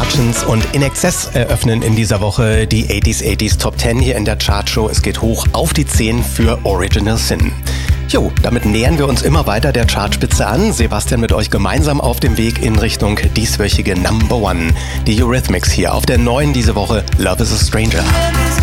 Directions und INXS eröffnen in dieser Woche die 80s Top 10 hier in der Chartshow. Es geht hoch auf die 10 für Original Sin. Jo, damit nähern wir uns immer weiter der Chartspitze an. Sebastian mit euch gemeinsam auf dem Weg in Richtung dieswöchige Number One. Die Eurythmics hier auf der 9 diese Woche, Love is a Stranger.